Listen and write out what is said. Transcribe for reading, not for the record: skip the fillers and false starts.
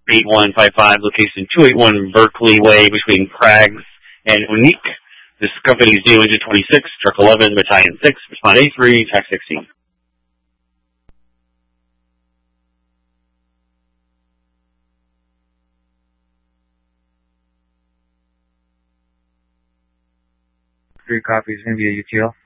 8155, location 281 Berkeley Way between Crags and Unique. This company is due engine 26, truck 11, battalion 6, respond A3, track 16. Three copies, India UTL.